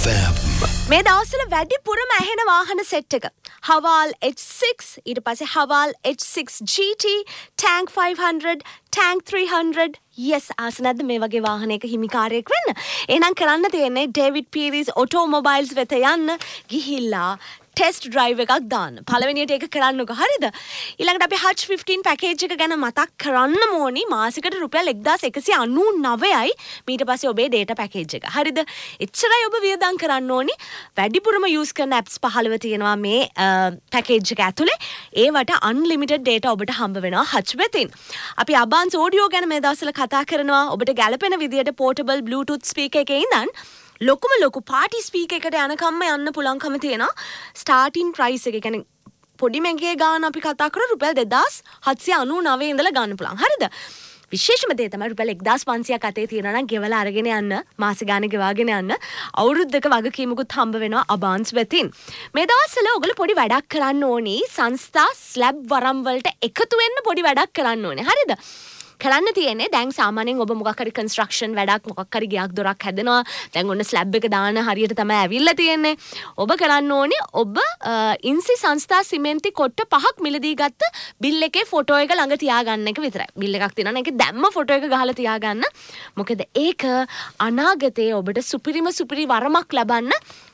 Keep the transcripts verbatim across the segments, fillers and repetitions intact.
මේ දවස්වල වැඩිපුරම ඇහෙන වාහන සෙට් එක Haval H six ඊට පස්සේ Haval H six G T Tank five hundred Tank three hundred yes ආස නැද්ද මේ වගේ වාහනයක හිමිකාරයෙක් වෙන්න එහෙනම් කරන්න තියෙන්නේ David Pieris Automobiles වෙත යන්න ගිහිල්ලා ටෙස්ට් ඩ්‍රයිව් එකක් දාන්න. පළවෙනියට ඒක කරන්නකො හරිද? ඊළඟට අපි Hutch fifteen පැකේජ් එක ගැන මතක් කරන්න ඕනි. මාසිකට රුපියල් එක්දාස් එකසිය අනූනවයයි ඊට පස්සේ ඔබේ data පැකේජ් එක. හරිද? එච්චරයි ඔබ වියදම් කරන්න ඕනි. වැඩිපුරම යූස් කරන apps පහළව තියෙනවා මේ පැකේජ් එක ඇතුලේ. ඒවට unlimited data ඔබට හම්බ වෙනවා Hutch වෙතින්. අපි Abans audio ගැන මේ දවස්වල කතා කරනවා. ඔබට ගැළපෙන විදියට portable bluetooth speaker එකේ ඉඳන් ලොකුම ලොකු පාටි ස්පීකර් එකට යනකම්ම යන්න පුළුවන්කම තියෙනවා ස්ටාර්ටින් ප්‍රයිස් එක. කියන්නේ පොඩි මේකේ ගාන අපි කතා කරා රුපියල් දෙදාස් හත්සිය අනූනවය ඉඳලා ගන්න පුළුවන්. හරිද? විශේෂම දේ තමයි රුපියල් එක්දාස් පන්සියයක් අතේ තියනවා නම් ගෙවලා අරගෙන යන්න මාස ගානේ ගෙවාගෙන යන්න අවුරුද්දක වගකීමකුත් හම්බ වෙනවා Abans වෙතින්. මේ දවස්වල ඔයගොල්ලෝ පොඩි වැඩක් කරන්න ඕනි. සංස්ථා ස්ලැබ් වරම් වලට එකතු වෙන්න පොඩි වැඩක් කරන්න ඕනේ. හරිද? කරන්න තියෙන්නේ දැන් සාමාන්‍යයෙන් ඔබ මොකක් හරි කන්ස්ට්‍රක්ෂන් වැඩක් මොකක් හරි ගයක් දොරක් හැදෙනවා දැන් ඔන්න ස්ලැබ් එක දාන හරියට තමයි ඇවිල්ලා තියෙන්නේ ඔබ කරන්න ඕනේ ඔබ ඉන්සි සංස්ථා සිමෙන්ති කොට්ට පහක් මිලදී ගත්ත බිල් එකේ ෆොටෝ එක ළඟ තියාගන්න එක විතරයි බිල් එකක් තියෙනවා නම් ඒකේ දැම්ම ෆොටෝ එක ගහලා තියාගන්න මොකද ඒක අනාගතයේ ඔබට සුපිරිම සුපිරි වරමක් ලබන්න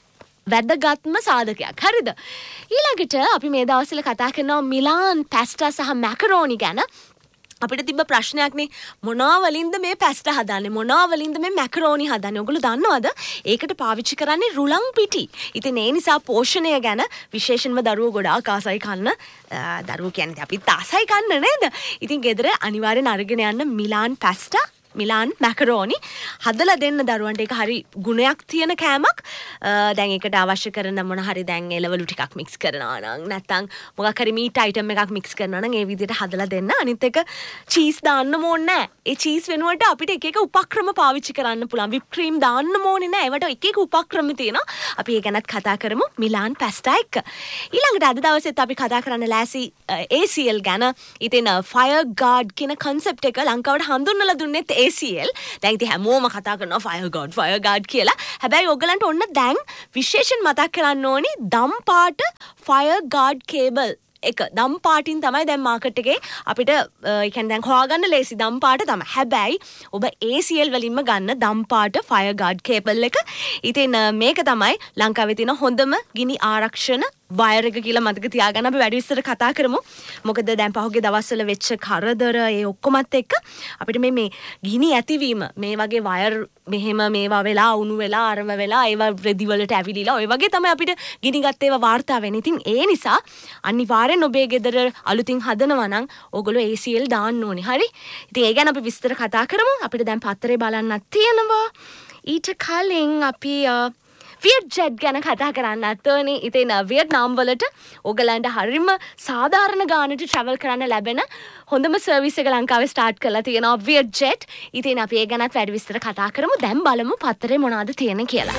වැදගත්ම සාධකයක්. හරිද? ඊළඟට අපි මේ දවස්වල කතා කරනවා මිලාන් පැස්ටා සහ මැකරෝනි ගැන. අපිට තිබ්බ ප්‍රශ්නයක්නේ මොනවා වලින්ද මේ පැස්ටා හදන්නේ මොනවා වලින්ද මේ මැකරෝනි හදන්නේ ඔයගොල්ලෝ දන්නවද ඒකට පාවිච්චි කරන්නේ රුලන් පිටි. ඉතින් ඒ නිසා පෝෂණය ගැන විශේෂයෙන්ම දරුවෝ ගොඩාක් ආසයි කන්න දරුවෝ කියන්නේ අපිත් ආසයි කන්න නේද? ඉතින් ගෙදර අනිවාර්යෙන් අරගෙන යන්න මිලාන් පැස්ටා මිලාන් මැකරෝනි හදලා දෙන්න දරුවන්ට ඒක හරි ගුණයක් තියෙන කෑමක්. දැන් ඒකට අවශ්‍ය කරන මොන හරි දැන් එළවලු ටිකක් මික්ස් කරනවා නම් නැත්නම් මොකක් හරි මීට් අයිටම් එකක් මික්ස් කරනවා නම් ඒ විදිහට හදලා දෙන්න. අනිත් එක චීස් දාන්න ඕනේ නැහැ. ඒ චීස් වෙනුවට අපිට එක එක උපක්‍රම පාවිච්චි කරන්න පුළුවන්. විප් ක්‍රීම් දාන්න ඕනේ නැහැ. ඒවට එක එක උපක්‍රම තියෙනවා. අපි ඒ ගැනත් කතා කරමු මිලාන් පැස්ටා එක්ක. ඊළඟට අද දවසේත් අපි කතා කරන්න ලෑසි A C L ගැන. ඉතින් ෆයර් ගාඩ් කියන concept එක ලංකාවට හඳුන්වලා දුන්නෙත් A C L. දැන් ඉතින් හැමෝම කතා කරනවා ෆයර් ගාඩ් ෆයර් ගාඩ් කියලා. හැබැයි ඔයගලන්ට ඔන්න දැන් විශේෂයෙන් මතක් කරන්න ඕනි දම් පාට ෆයර් ගාඩ් කේබල් එක දම් පාටින් තමයි දැන් මාකට් එකේ අපිට ඒ කියන්නේ දැන් හොයාගන්න ලේසි දම් පාට තමයි. හැබැයි ඔබ A C L වලින්ම ගන්න දම් පාට ෆයර් ගාඩ් කේබල් එක. ඉතින් මේක තමයි ලංකාවේ තියෙන හොඳම ගිනි ආරක්ෂණ වයර් එක කියලා මතක තියාගන්න. අපි වැඩි විස්තර කතා කරමු. මොකද දැන් පහුගිය දවස්වල වෙච්ච කරදර ඒ ඔක්කොමත් එක්ක අපිට මේ මේ ගිනි ඇතිවීම මේ වගේ වයර් මෙහෙම මේවා වෙලා උණු වෙලා අරම වෙලා ඒවා රෙදි වලට ඇවිලිලා ඔය වගේ තමයි අපිට ගිනි ගත්ත ඒවා වාර්තා වෙන්නේ. ඉතින් ඒ නිසා අනිවාර්යෙන් ඔබේ ගෙදර අලුතින් හදනවා නම් ඕගොල්ලෝ A C L දාන්න ඕනේ. හරි? ඉතින් ඒ ගැන අපි විස්තර කතා කරමු. අපිට දැන් පත්තරේ බලන්නත් තියෙනවා. ඊට කලින් අපි වියට්ජෙට් ගැන කතා කරන්නත් ඕනේ. ඉතින් වියට්නාම් වලට ඕගලන්ට හරිම සාධාරණ ගානට ට්‍රැවල් කරන්න ලැබෙන හොඳම සර්විස් එක ලංකාවේ ස්ටාර්ට් කරලා තියෙනවා වියට්ජෙට්. ඉතින් අපි ඒ ගැනත් වැඩි විස්තර කතා කරමු. දැන් බලමු පත්තරේ මොනවද තියෙන්නේ කියලා.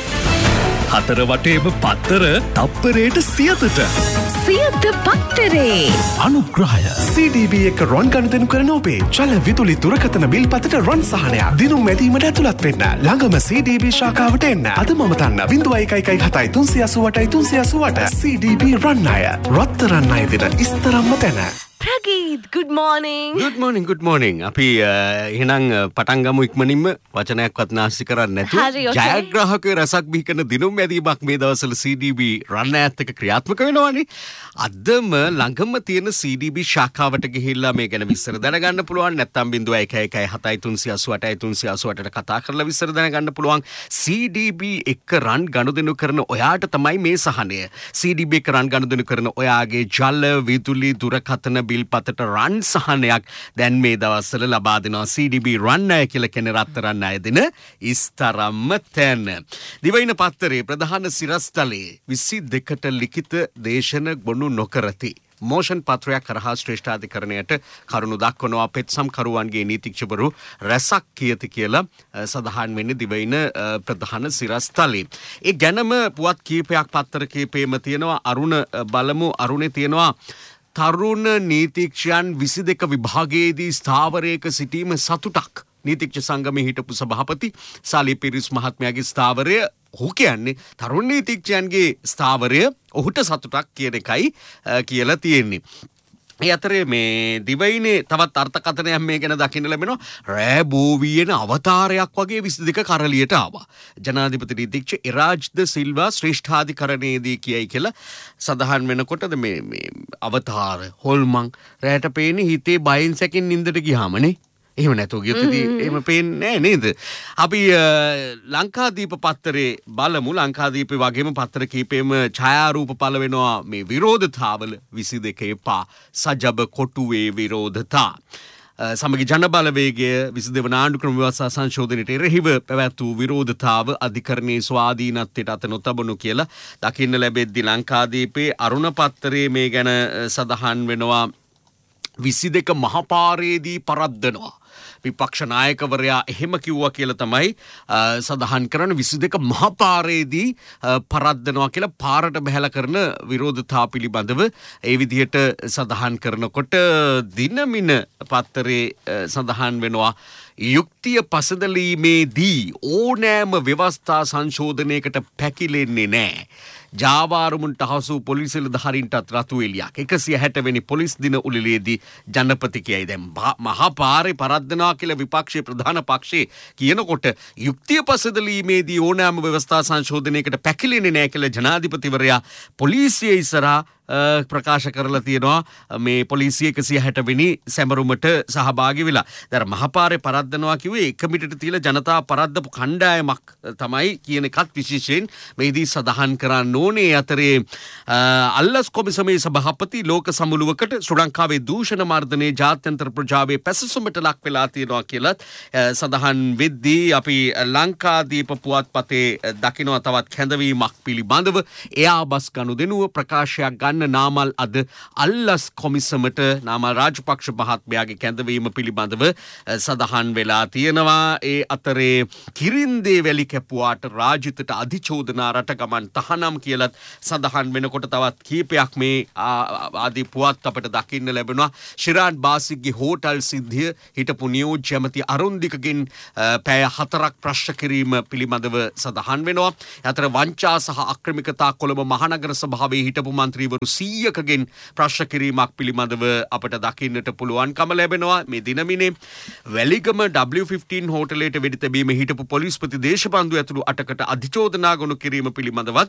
හතර වටේම පත්තර තප්පරයට සියතට සියත පත්තරේ අනුග්‍රහය C D B එක රොන් ගනුදෙනු කරන ඔබේ ජල විදුලි දුරකථන බිල් පතට රොන් සහනයක් දිනුම් මැදීමට ඇතුළත් වෙන්න ළඟම C D B ශාඛාවට එන්න. අද මම තන්න බිංදුව එකයි එකයි හතයි තුන්සිය අසූඅටයි තුන්සිය අසූඅට C D B රන් අය රත්තරන් අය දින ඉස්තරම්ම තැන. Prageeth good morning. good morning good morning. අපි එහෙනම් පටන් ගමු ඉක්මනින්ම වචනයක්වත් නාස්ති කරන්නේ නැතුව ජයග්‍රාහකයෝ රසක් බිහි කරන දිනුම් මැදීමක් මේ දවස්වල C D B රන් ඇත් එක ක්‍රියාත්මක වෙනවානේ. අදම ළඟම තියෙන C D B ශාඛාවට ගිහිල්ලා මේ ගැන විස්තර දැනගන්න පුළුවන්. නැත්නම් බිංදුව එකයි එකයි හතයි තුන්සිය අසූඅටයි තුන්සිය අසූඅටට කතා කරලා විස්තර දැනගන්න පුළුවන්. C D B එක්ක රන් ගනුදෙනු කරන ඔයාට තමයි මේ සහනය. C D B එක්ක රන් ගනුදෙනු කරන ඔයාගේ ජල විදුලි දුරකථන බිල් පතට රන් සහනයක් දැන් මේ දවස්වල ලබා දෙනවා C D B රන් අය කියලා කියන රත්තරන් අය දෙන ඉස්තරම්ම තැන. දිවයින පත්තරේ ප්‍රධාන සිරස්තලේ විසි දෙකට ලිඛිත දේශන ගොනු නොකරති. මෝෂන් පත්‍රයක් කරහා ශ්‍රේෂ්ඨාධිකරණයට කරුණු දක්වනවා පෙත්සම් කරුවන්ගේ නීතිඥවරු රැසක් කියති කියලා සඳහන් වෙන්නේ දිවයින ප්‍රධාන සිරස්තලේ. ඒ ගැනම පුවත් කීපයක් පත්තර කීපෙම තියෙනවා. අරුණ බලමු. අරුණේ තියෙනවා තරුණ නීතිඥයන් විසි දෙක විභාගයේදී ස්ථාවරයක සිටීම සතුටක්. නීතිඥ සංගමේ හිටපු සභාපති සාලි පිරිස් මහත්මයාගේ ස්ථාවරය ඔහු කියන්නේ තරුණ නීතිඥයන්ගේ ස්ථාවරය ඔහුට සතුටක් කියන එකයි කියලා තියෙන්නේ. ඒ අතරේ මේ දිවයිනේ තවත් අර්ථකථනයක් මේ ගැන දකින්න ලැබෙනවා. රෑ බෝවියන අවතාරයක් වගේ විසි දෙක කරලියට ආවා. ජනාධිපති නීතිඥ ඉරාජ්ද සිල්වා ශ්‍රේෂ්ඨාධිකරණයේදී කියයි කියලා සඳහන් වෙනකොටද මේ මේ අවතාර හොල්මන් රෑට පේන්නේ හිතේ බයෙන් සැකින් නින්දට ගියාමනේ. එහෙම නැතුව ගියොත්දී එහෙම පේන්නේ නැහැ නේද? අපි ලංකාදීප පත්තරේ බලමු. ලංකාදීපේ වගේම පත්තර කීපෙම ඡායාරූප පළ වෙනවා මේ විරෝධතාවල විසි දෙක එපා සජබ කොටුවේ විරෝධතා. සමගි ජනබලවේගය විසි දෙවන ආණ්ඩුක්‍රම ව්‍යවස්ථා සංශෝධනයට එරෙහිව පැවැත් වූ විරෝධතාව අධිකරණයේ ස්වාධීනත්වයට අත නොතබනු කියලා දකින්න ලැබෙද්දී ලංකාදීපේ අරුණ පත්තරේ මේ ගැන සඳහන් වෙනවා. විසි දෙක මහපාරේදී පරද්දනවා. විපක්ෂ නායකවරයා එහෙම කිව්වා කියලා තමයි සඳහන් කරන. විසි දෙක මහපාරේදී පරද්දනවා කියලා පාරට බහැලා කරන විරෝධතා පිළිබඳව ඒ විදිහට සඳහන් කරනකොට දිනමින පත්තරේ සඳහන් වෙනවා. යුක්තිය පසදලීමේදී ඕනෑම ව්‍යවස්ථා සංශෝධනයකට පැකිලෙන්නේ නැහැ. ජාවාරුමුන්ට හසු පොලිස් නිලධාරීන්ටත් රතු එළියක්. එකසිය හැට වෙනි පොලිස් දින උළෙලේදී ජනපති කියයි. දැන් මහා පාරේ පරද්දනවා කියලා විපක්ෂයේ ප්‍රධාන පක්ෂයේ කියනකොට යුක්තිය පසදලීමේදී ඕනෑම ව්‍යවස්ථා සංශෝධනයකට පැකිලෙන්නේ නැහැ කියලා ජනාධිපතිවරයා පොලිසිය ඉස්සරහා ප්‍රකාශ කරලා තියෙනවා. මේ පොලිසිය එකසිය හැට වෙනි සැමරුමට සහභාගී වෙලා. දැන් මහපාරේ පරද්දනවා කිව්වේ එක මිටට තියලා ජනතා පරද්දපු කණ්ඩායමක් තමයි කියන එකත් විශේෂයෙන් මේදී සඳහන් කරන්න ඕනේ. අතරේ අල්ලස් කොමිසමේ සභාපති ලෝක සමුළුවකට ශ්‍රී ලංකාවේ දූෂණ මර්ධනයේ ජාත්‍යන්තර ප්‍රජාවේ පැසසුමට ලක් වෙලා තියෙනවා කියලා සඳහන් වෙද්දී අපි ලංකාදීප පුවත්පතේ දකිනවා තවත් කැඳවීමක් පිළිබඳව. එයා බස් ගනුදෙනුව ප්‍රකාශයක් ගන්න නාමල් අද අල්ලස් කොමිසමට නාමල් රාජපක්ෂ මහත්මයාගේ කැඳවීම පිළිබඳව සඳහන් වෙලා තියෙනවා. ඒ අතරේ කිරින්දේ වැලි කැපුවාට රාජිතට අධිචෝදනා රටගමන් තහනම් කියලත් සඳහන් වෙනකොට තවත් කීපයක් මේ ආදී පුවත් අපට දකින්න ලැබෙනවා. ශිරාන් බාසික්ගේ හෝටල් සිද්ධිය හිටපු නියෝජ්‍ය ඇමති අරුන්දිකගෙන් පැය හතරක් ප්‍රශ්න කිරීම පිළිබඳව සඳහන් වෙනවා. අතර වංචා සහ අක්‍රමිකතා කොළඹ මහනගර සභාවේ හිටපු මන්ත්‍රීවරු සීයකගෙන් ප්‍රශ්න කිරීමක් පිළිබඳව අපට දකින්නට පුළුවන්කම ලැබෙනවා. මේ දිනමිනේ වැලිගම ඩබ්ලිව් ෆිෆ්ටීන් හෝටලයට වෙඩි තැබීම හිටපු පොලිස්පති දේශපාලු ඇතුළු අටකට අධිචෝදනා ගොනු කිරීම පිළිබඳවත්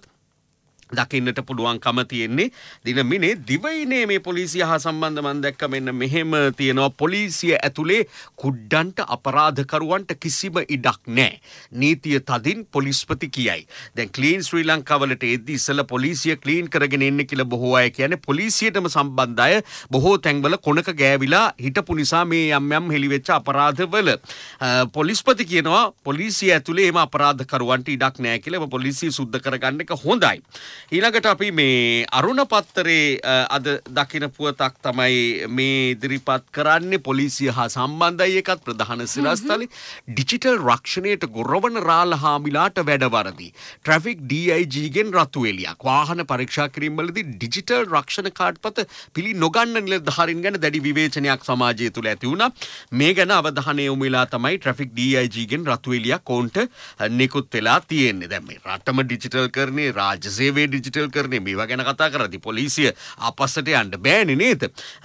දකින්නට පුළුවන්කම තියෙන්නේ. දිනමිනේ දිවයිනේ මේ පොලිසිය හා සම්බන්ධ මම දැක්ක මෙන්න මෙහෙම තියෙනවා. පොලිසිය ඇතුලේ කුඩ්ඩන්ට අපරාධකරුවන්ට කිසිම ඉඩක් නැහැ. නීතිය තදින් පොලිස්පති කියයි. දැන් ක්ලීන් ශ්‍රී ලංකාවලට එද්දී ඉස්සෙල්ලා පොලිසිය ක්ලීන් කරගෙන එන්න කියලා බොහෝ අය කියන්නේ පොලිසියටම සම්බන්ධ අය බොහෝ තැන්වල කොනක ගෑවිලා හිටපු නිසා මේ යම් යම් හෙලිවෙච්ච අපරාධවල පොලිස්පති කියනවා පොලිසිය ඇතුලේ එම අපරාධකරුවන්ට ඉඩක් නැහැ කියලා. පොලිසිය සුද්ධ කරගන්න එක හොඳයි. ඊළඟට අපි මේ අරුණ පත්තරේ අද දකින පුවතක් තමයි මේ ඉදිරිපත් කරන්නේ. පොලිසිය හා සම්බන්ධයි එකත් ප්‍රධාන සිරස්තලේ ඩිජිටල් රක්ෂණයට ගොරවන රාළහාමිලාට වැඩවරදී ට්‍රැෆික් ඩී අයි ජී ගෙන් රතු එළියක්. වාහන පරීක්ෂා කිරීමවලදී ඩිජිටල් රක්ෂණ කාඩ්පත පිළි නොගන්න නිලධාරීන් ගැන දැඩි විවේචනයක් සමාජය තුළ ඇති වුණා. මේ ගැන අවධානය යොමු වෙලා තමයි ට්‍රැෆික් ඩී අයි ජී ගෙන් රතු එළියක් ඔවුන්ට නිකුත් වෙලා තියෙන්නේ. දැන් මේ රටම ඩිජිටල් කරන්නේ රාජ්‍ය සේවය ඩිජිටල් කරන්නේ මේවා ගැන කතා කරද්දී පොලිසිය අපස්සට යන්න බෑනේ නේද?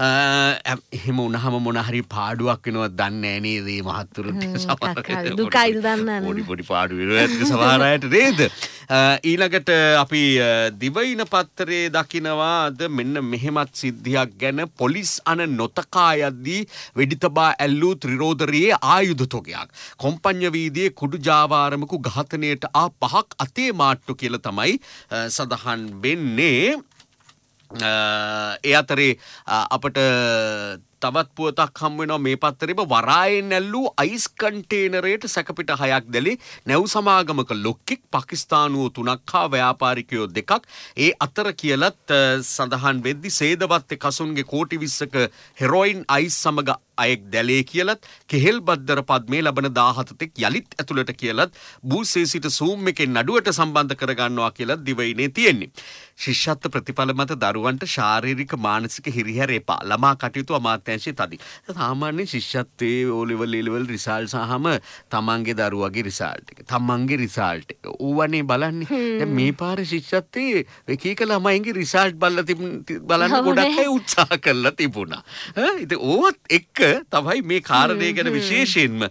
එහෙම වුණාම මොන හරි පාඩුවක් වෙනවද දන්නේ නැහැ නේද මේ මහත්තුරුන්ට සමහර දුකයිද දන්නේ නැහැ. පොඩි පොඩි පාඩු වෙනවා ඇත්ත සමහර අයට නේද? ඊළඟට අපි දිවයින පත්තරේ දකිනවා අද මෙන්න මෙහෙමත් සිද්ධියක් ගැන. පොලිස් අන නොතකා යද්දී වෙඩි තබා ඇල්ලූ ත්‍රිරෝදරියේ ආයුධ තොගයක්. කොම්පඤ්ඤ වීදියේ කුඩු ජාවාරමකු ඝාතනයට ආ පහක් අතේ මාට්ටු කියලා තමයි සඳහන් වෙන්නේ. ඒ අතරේ අපට තවත් පුවතක් හම් වෙනවා මේ පත්තරේම වරායෙන් ඇල්ලූ අයිස් කන්ටේනරයට සැකපිට හයක් දැලේ නැව් සමාගමක ලොක්කෙක් පකිස්තානුව තුනක් හා ව්‍යාපාරිකයෝ දෙකක් ඒ අතර කියලත් සඳහන් වෙද්දි සේදවත්තේ කසුන්ගේ කෝටි විස්සක හෙරොයින් අයිස් සමග අයෙක් දැලේ කියලත් කෙහෙල් බද්දර පද්මේ ලබන දාහතෙක් යලිත් ඇතුළට කියලත් බූසේ සිට සූම් එකෙන් නඩුවට සම්බන්ධ කරගන්නවා කියලත් දිවයිනේ තියෙන්නේ. ශිෂ්‍යත්ව ප්‍රතිඵල මත දරුවන්ට ශාරීරික මානසික හිරිහැර එපා. ළමා කටයුතු අමාත්‍ය ප්‍රත්‍යංශය තදි. සාමාන්‍ය ශිෂ්‍යත්වයේ O level A level result සහම තමන්ගේ දරුවගේ රිසල්ට් එක. තමන්ගේ රිසල්ට් එක. ඌවනේ බලන්නේ. දැන් මේ පාර ශිෂ්‍යත්වයේ එක එක ළමයින්ගේ රිසල්ට් බලලා බලන්න ගොඩක් අය උත්සාහ කරලා තිබුණා. ඈ ඉතින් ඕවත් එක්ක තමයි මේ කාරණේ ගැන විශේෂයෙන්ම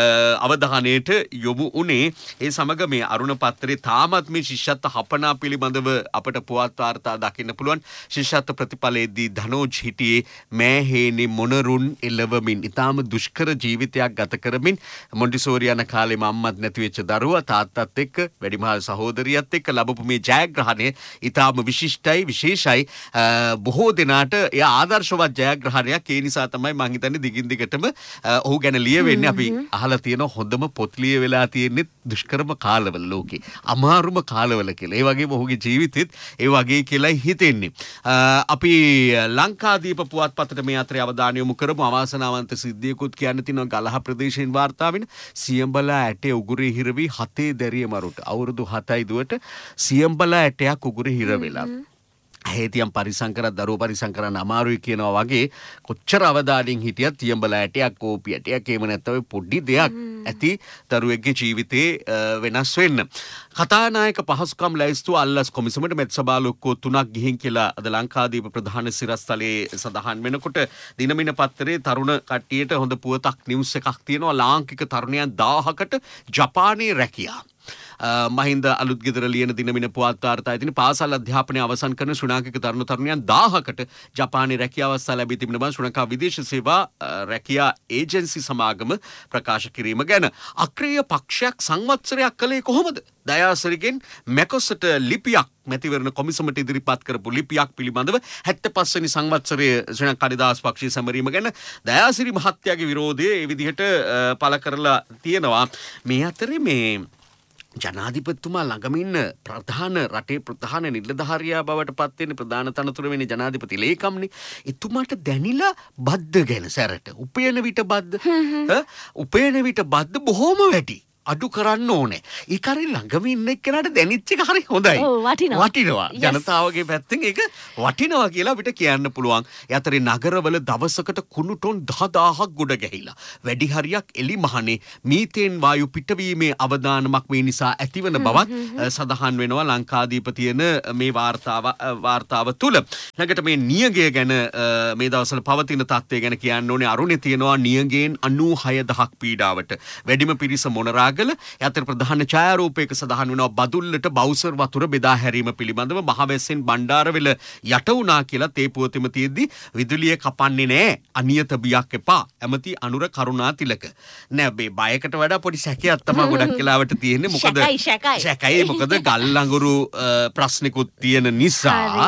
අවධානයට යොමු උනේ. ඒ සමග මේ අරුණ පත්‍රයේ තාමත් මේ ශිෂ්‍යත්ව හපනා පිළිබඳව අපට පුවත් වාර්තා දකින්න පුළුවන්. ශිෂ්‍යත්ව ප්‍රතිඵලයේදී ධනෝජ් හිටියේ මෑහේනේ මොනරුන් එළවමින් ඉතාම දුෂ්කර ජීවිතයක් ගත කරමින් මොන්ටිසෝරි යන කාලේ අම්මත් නැති වෙච්ච දරුවා තාත්තත් එක්ක වැඩිමහල් සහෝදරියත් එක්ක ලැබපු මේ ජයග්‍රහණය ඉතාම විශිෂ්ටයි විශේෂයි. බොහෝ දෙනාට එය ආදර්ශවත් ජයග්‍රහණයක්. ඒ නිසා තමයි මම හිතන්නේ දිගින් දිගටම ඔහු ගැන ලියවෙන්නේ. අපි අහලා තියෙන හොඳම පොත් ලියවිලා තියෙන්නේ දුෂ්කරම කාලවල ලෝකේ. අමාරුම කාලවල කියලා. ඒ වගේම ඔහුගේ ජීවිතෙත් ඒ වගේ කියලායි හිතෙන්නේ. අපි ලංකාදීප පුවත්පතට මේ අතරේ අවධානය යොමු කරමු. අවාසනාවන්ත සිද්ධියකුත් කියන්න තියෙනවා ගලහ ප්‍රදේශයෙන් වාර්තා වෙන සියඹලා ඇටේ උගුරේ හිර වී හතේ දැරිය මරුට අවුරුදු හතයි දුවට සියඹලා ඇටයක් උගුරේ හිර වෙලා. හේතියම් පරිසංකරත් දරුව පරිසංකරන්න අමාරුයි කියනවා වගේ කොච්චර අවධානයෙන් හිටියත් තියඹලා ඇටයක් කෝපි ඇටයක් එහෙම නැත්නම් පොඩි දෙයක් ඇති දරුවෙක්ගේ ජීවිතේ වෙනස් වෙන්න. කතානායක පහසුකම් ලැයිස්තුව අල්ලස් කොමිසමට මෙත් සභාලොක්කෝ තුනක් ගිහින් කියලා අද ලංකාදීප ප්‍රධාන සිරස්තලයේ සඳහන් වෙනකොට දිනමින පත්තරේ තරුණ කට්ටියට හොඳ පුවතක් නිවුස් එකක් තියෙනවා. ලාංකික තරුණයන් දාහකට ජපානයේ රැකියා. මහින්ද අලුත් ගෙදර ලියන දිනමින පුවත් වාර්තා ඇතින පාසල් අධ්‍යාපනය අවසන් කරන ශ්‍රී ලාංකික තරුණ තරුණියන් දාහකට ජපානයේ රැකියාව අවස්ථා ලැබී තිබෙන බව ශ්‍රී ලංකා විදේශ සේවා රැකියා ඒජන්සි සමාගම ප්‍රකාශ කිරීම ගැන අක්‍රීය පක්ෂයක් සංවත්සරයක් කළේ කොහොමද? දයාසිරිගෙන් මැකොසට ලිපියක් මැතිවරණ කොමිසමට ඉදිරිපත් කරපු ලිපියක් පිළිබඳව හැත්තෑ පස් වෙනි සංවත්සරයේ ශ්‍රී ලංකා නිදහස් පක්ෂයේ සැමරීම ගැන දයාසිරි මහත්තයාගේ විරෝධය ඒ විදිහට පළ කරලා තියෙනවා. මේ අතරේ මේ ජනාධිපතිතුමා ළඟම ඉන්න ප්‍රධාන රටේ ප්‍රධාන නිලධාරියා බවට පත් වෙන ප්‍රධාන තනතුර වෙන ජනාධිපති ලේකම්නේ. එතුමාට දැනිලා බද්ද ගැන සැරට උපයන විට බද්ද උපයන විට බද්ද බොහොම වැඩි. අඩු කරන්න ඕනේ. ඒක හරි ළඟම ඉන්න එක්කනට දැනෙච්ච එක හරි හොඳයි. වටිනවා. වටිනවා. ජනතාවගේ පැත්තෙන් ඒක වටිනවා කියලා අපිට කියන්න පුළුවන්. ඒ අතරේ නගරවල දවසකට කුණු ටොන් දහදාහක් ගොඩ ගැහිලා. වැඩි හරියක් එලි මහනේ මීතේන් වායු පිටවීමේ අවදානමක් මේ නිසා ඇතිවන බවත් සඳහන් වෙනවා ලංකාදීප තියෙන මේ වාර්තාව වාර්තාව තුල. ළඟට මේ නියගය ගැන මේ දවස්වල පවතින තත්ත්වය ගැන කියන්න ඕනේ. අරුණේ තියෙනවා නියගයෙන් අනූහය දහසක් පීඩාවට. වැඩිම පිරිස මොනරාග යතර ප්‍රධාන ඡායාරූපයක සඳහන් වෙනවා බදුල්ලට බවුසර් වතුර බෙදා හැරීම පිළිබඳව මහවැස්සෙන් බණ්ඩාරවෙල යට වුණා කියලා තේ පුවතෙම තියෙද්දි විදුලිය කපන්නේ නැහැ අනියත බියක් එපා ඇමති අනුර කරුණාතිලක නෑ මේ බයකට වඩා පොඩි සැකයක් තමයි ගොඩක් වෙලාවට තියෙන්නේ මොකද සැකයි මොකද ගල් ලඟුරු ප්‍රශ්නිකුත් තියෙන නිසා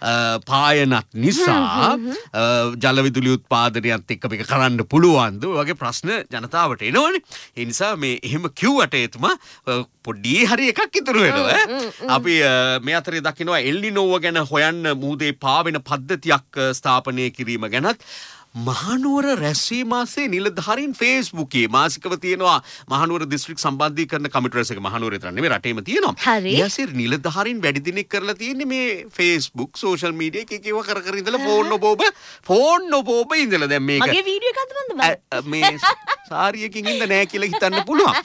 පායනත් නිසා ජල විදුලි උත්පාදනයත් එක්ක මේක කරන්න පුළුවන්ද ඔය වගේ ප්‍රශ්න ජනතාවට එනවනේ. ඒ නිසා මේ එහෙම කිව්වට එතුමා පොඩි හරි එකක් ඉතුරු වෙනවා. අපි මේ අතරේ දකිනවා එල්නිනෝව ගැන හොයන්න මුහුදේ පාවෙන පද්ධතියක් ස්ථාපනය කිරීම ගැනත් මහනුවර රැස්වීම මාසේ නිලධාරීන් ෆේස්බුකේ මාසිකව තියෙනවා මහනුවර දිස්ත්‍රික් සම්බන්ධීකරණ කමිටු රැසක මහනුවර විතර නෙමෙයි රටේම තියෙනවා. ඊයසර් නිලධාරීන් වැඩි දිනක් කරලා තියෙන්නේ මේ Facebook social media එකේ කේව කර කර ඉඳලා ෆෝන් නොබෝබ ෆෝන් නොබෝබ ඉඳලා දැන් මේක මගේ වීඩියෝ එකක්ද මන්ද මේ සාරියකින් ඉඳ නැහැ කියලා හිතන්න පුළුවන්.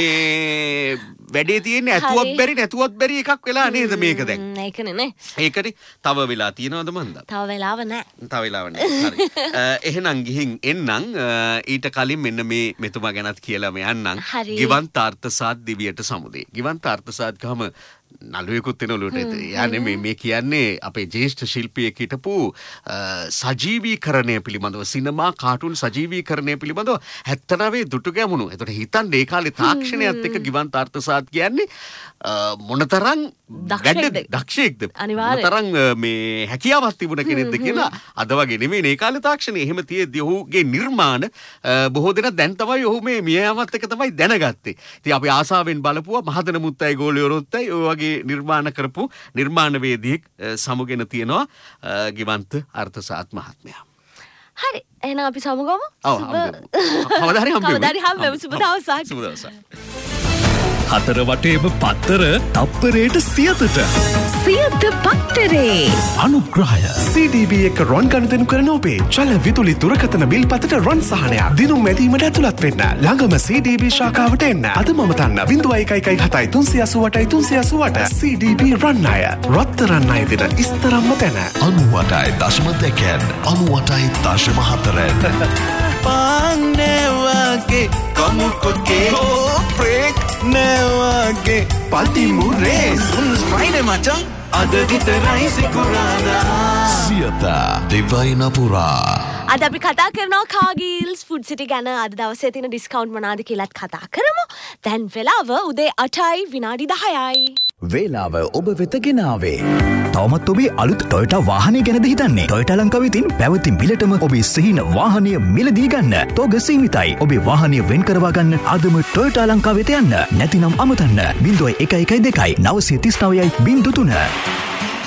මේ වැඩේ තියෙන්නේ ඇතුවත් බැරි නැතුවත් බැරි එකක් වෙලා නේද මේක දැන්. ඒකනේ නේ. ඒකනේ තව වෙලා තියෙනවද මන්ද? තව වෙලාව නැහැ. තව වෙලාව නැහැ. හරි. එහෙනම් ගිහින් එන්නම් ඊට කලින් මෙන්න මේ මෙතුමා ගැනත් කියලා මේ යන්නම්. ගිවන්ත අර්ථසාත් දිවියට සමුදේ. ගිවන්ත අර්ථසාත් ගම නළුවෙකුත් වෙන ඔලුවට යන්නේ මේ මේ කියන්නේ අපේ ජ්‍යෙෂ්ඨ ශිල්පියෙක් හිටපු සජීවීකරණය පිළිබඳව සිනමා කාටුන් සජීවීකරණය පිළිබඳව හැත්තෑනවයේ දුටු ගැමුණු. එතකොට හිතන්නේ ඒ කාලේ තාක්ෂණයත් එක්ක ගිවන්ත අර්ථසාත් කියන්නේ මොනතරම් වැඩ දක්ෂයෙක්ද මොනතරම් මේ හැකියාවක් තිබුණ කෙනෙක්ද කියලා අද වගේ නෙමෙයි ඒ කාලේ තාක්ෂණය. එහෙම තියෙද්දි ඔහුගේ නිර්මාණ බොහෝ දෙනා දැන් තමයි ඔහු මේ මියයාමත් එක තමයි දැනගත්තේ. ඉතින් අපි ආසාවෙන් බලපුවා මහදන මුත්තයි ගෝලියොරුත්යි ඔය වගේ නිර්මාණ කරපු නිර්මාණවේදියෙක් සමුගෙන තියෙනවා ගිවන්ත අර්ථසාත් මහත්මයා. හරි එහෙනම් අපි සමුගමු. ඔව් කවදා හරි හම්බෙමු. කවදා හරි හම්බෙමු. සුබ දවසක්. සුබ දවසක්. හතර වටේම පත්තර තප්පරයට සියතට. සියත පත්තරේ අනුග්‍රහය සී ඩී බී එක රොන් ගනුදෙනු කරන ඔබේ චල විදුලි දුරකථන බිල් පතට රොන් සහනයක් දිනුම් මැදීමට ඇතුළත් වෙන්න. ළඟම සී ඩී බී ශාඛාවට එන්න. අද මම තන්න බිංදුවයි එකයි එකයි හතයි තුන්සිය අසූඅටයි තුන්සිය අසූඅට. සී ඩී බී රන් අය රත්තරන් අය දෙන ඉස්තරම්ම තැන. අනූඅටයි දශම දෙකෙන් අනූඅටයි දශම හතරෙන් පාන්නේවාගේ කමුකොකේ බ්‍රේක් නෑවාගේ පතිමුරේ සුන් ස්පයිඩර් මචං අද විතරයි සිකුරාදා සියත දෙවයින පුරා. අද අපි කතා කරනවා කාගීල්ස් ෆුඩ් සිටි ගැන. අද දවසේ තියෙන ඩිස්කවුන්ට් මොනවාද කියලාත් කතා කරමු. දැන් වෙලාව උදේ අටයි විනාඩි දහයයි. වේලාව ඔබ වෙත ගෙනාවේ. තවමත් ඔබේ අලුත් ටොයෝටා වාහනය ගැනද හිතන්නේ? ටොයෝටා ලංකාව විසින් පැවති මිලටම ඔබේ සිහින වාහනය මිලදී ගන්න. තෝග සීමිතයි. ඔබේ වාහනය වෙන් කරවා ගන්න අදම ටොයෝටා ලංකාව වෙත යන්න. නැතිනම් අමතන්න. බිංදුවයි එකයි එකයි දෙකයි නවසිය තිස් නවයයි බිංදු තුන.